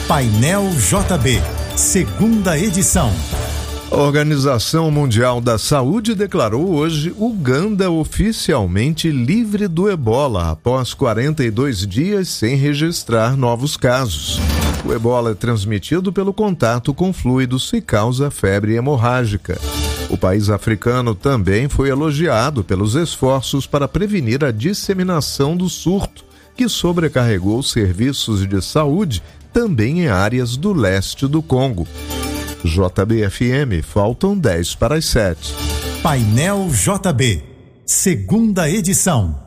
Painel JB, segunda edição. A Organização Mundial da Saúde declarou hoje Uganda oficialmente livre do ebola após 42 dias sem registrar novos casos. O ebola é transmitido pelo contato com fluidos e causa febre hemorrágica. O país africano também foi elogiado pelos esforços para prevenir a disseminação do surto, que sobrecarregou os serviços de saúde também em áreas do leste do Congo. JBFM, faltam 10 para as 7. Painel JB, segunda edição.